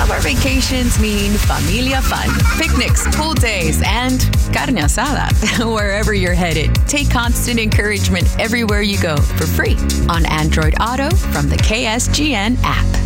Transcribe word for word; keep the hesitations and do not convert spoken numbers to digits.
Summer vacations mean familia fun, picnics, pool days, and carne asada. Wherever you're headed, take Constant Encouragement everywhere you go for free on Android Auto from the K S G N app.